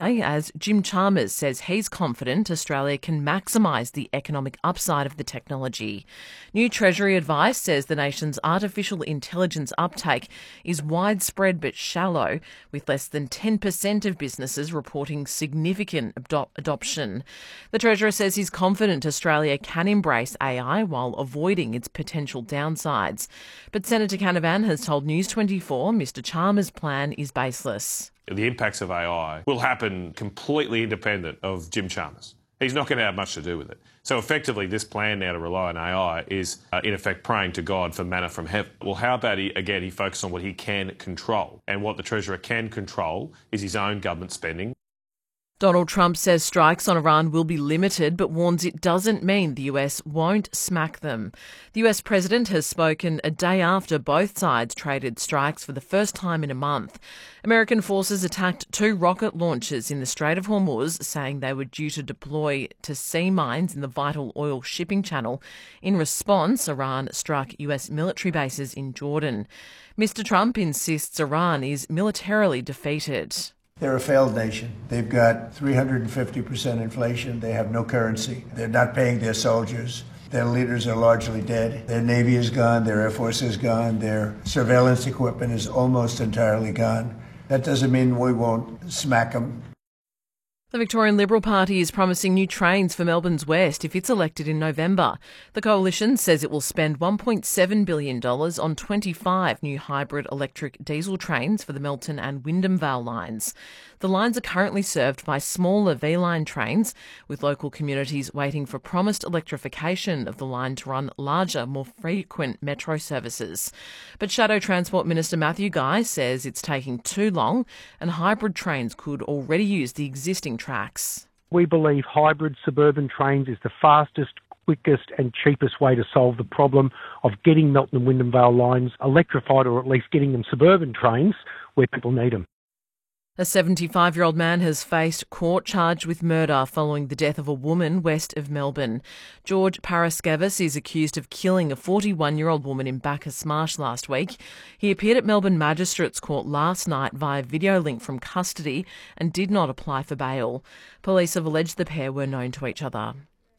AI as Jim Chalmers says he's confident Australia can maximise the economic upside of the technology. New Treasury advice says the nation's artificial intelligence uptake is widespread but shallow, with less than 10% of businesses reporting significant adoption. The Treasurer says he's confident Australia can embrace AI while avoiding its potential downsides. But Senator Canavan has told News 24 Mr Chalmers' plan is baseless. The impacts of AI will happen completely independent of Jim Chalmers. He's not going to have much to do with it. So effectively, this plan now to rely on AI is, in effect, praying to God for manna from heaven. Well, how about he focuses on what he can control? And what the Treasurer can control is his own government spending. Donald Trump says strikes on Iran will be limited, but warns it doesn't mean the US won't smack them. The US president has spoken a day after both sides traded strikes for the first time in a month. American forces attacked 2 rocket launches in the Strait of Hormuz, saying they were due to deploy to sea mines in the vital oil shipping channel. In response, Iran struck US military bases in Jordan. Mr. Trump insists Iran is militarily defeated. They're a failed nation. They've got 350% inflation. They have no currency. They're not paying their soldiers. Their leaders are largely dead. Their Navy is gone. Their Air Force is gone. Their surveillance equipment is almost entirely gone. That doesn't mean we won't smack them. The Victorian Liberal Party is promising new trains for Melbourne's West if it's elected in November. The coalition says it will spend $1.7 billion on 25 new hybrid electric diesel trains for the Melton and Wyndham Vale lines. The lines are currently served by smaller V-line trains, with local communities waiting for promised electrification of the line to run larger, more frequent metro services. But Shadow Transport Minister Matthew Guy says it's taking too long and hybrid trains could already use the existing tracks. We believe hybrid suburban trains is the fastest, quickest and cheapest way to solve the problem of getting Melton and Wyndham Vale lines electrified, or at least getting them suburban trains where people need them. A 75-year-old man has faced court charged with murder following the death of a woman west of Melbourne. George Paraskevis is accused of killing a 41-year-old woman in Bacchus Marsh last week. He appeared at Melbourne Magistrates Court last night via video link from custody and did not apply for bail. Police have alleged the pair were known to each other.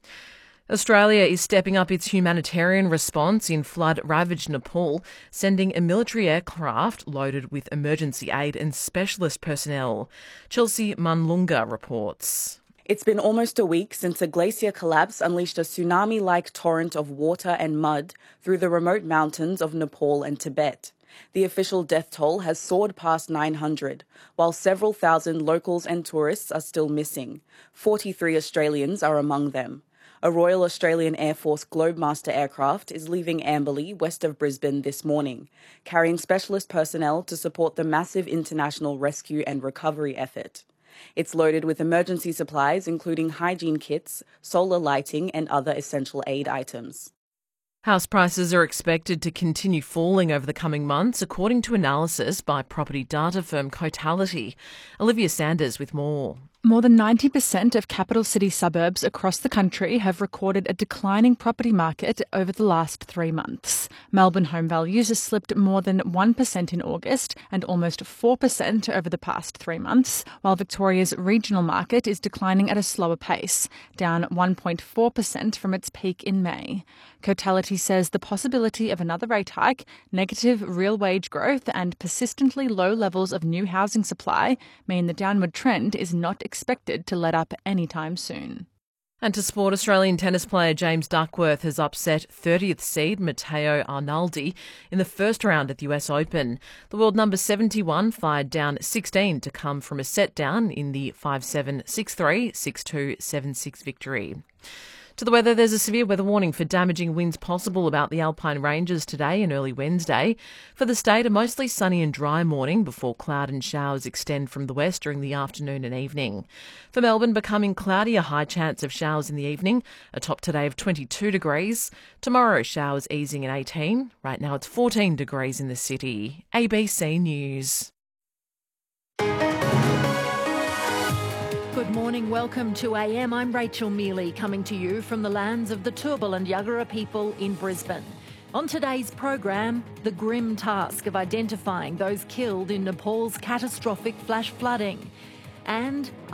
Australia is stepping up its humanitarian response in flood-ravaged Nepal, sending a military aircraft loaded with emergency aid and specialist personnel. Chelsea Manlunga reports. It's been almost a week since a glacier collapse unleashed a tsunami-like torrent of water and mud through the remote mountains of Nepal and Tibet. The official death toll has soared past 900, while several thousand locals and tourists are still missing. 43 Australians are among them. A Royal Australian Air Force Globemaster aircraft is leaving Amberley, west of Brisbane, this morning, carrying specialist personnel to support the massive international rescue and recovery effort. It's loaded with emergency supplies, including hygiene kits, solar lighting and other essential aid items. House prices are expected to continue falling over the coming months, according to analysis by property data firm Cotality. Olivia Sanders with more. More than 90% of capital city suburbs across the country have recorded a declining property market over the last 3 months. Melbourne home values have slipped more than 1% in August and almost 4% over the past 3 months, while Victoria's regional market is declining at a slower pace, down 1.4% from its peak in May. Cotality says the possibility of another rate hike, negative real wage growth and persistently low levels of new housing supply mean the downward trend is not expected to let up anytime soon. And to sport, Australian tennis player James Duckworth has upset 30th seed Matteo Arnaldi in the first round at the US Open. The world number 71 fired down 16 to come from a set down in the 5-7, 6-3, 6-2, 7-6 victory. To the weather, there's a severe weather warning for damaging winds possible about the Alpine Ranges today and early Wednesday. For the state, a mostly sunny and dry morning before cloud and showers extend from the west during the afternoon and evening. For Melbourne, becoming cloudy, a high chance of showers in the evening, a top today of 22 degrees. Tomorrow, showers easing at 18. Right now, it's 14 degrees in the city. ABC News. Good morning, welcome to AM. I'm Rachel Mealy, coming to you from the lands of the Turrbal and Yagara people in Brisbane. On today's program, the grim task of identifying those killed in Nepal's catastrophic flash flooding. And